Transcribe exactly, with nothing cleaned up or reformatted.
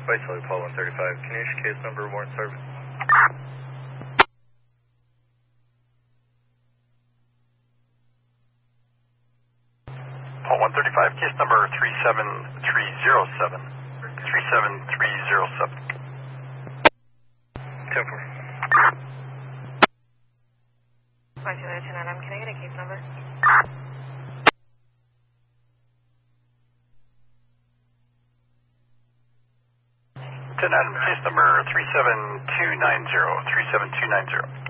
White Charlie, Paul one thirty-five. Can you issue case number, warrant service? Paul one thirty-five, case number three seven three zero seven. three seven three zero seven. ten four. White Charlie, ten Adam, can I get a case number? ten Adam, case number three seven two nine zero. three seven two nine zero.